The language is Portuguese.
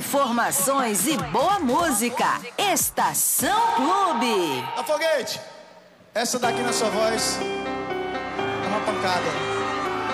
Informações e boa música. Estação Clube. A Foguete, essa daqui na sua voz é uma pancada.